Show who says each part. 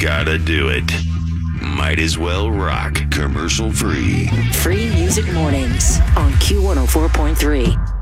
Speaker 1: gotta do it. Might as well rock commercial free.
Speaker 2: Free Music Mornings on Q104.3.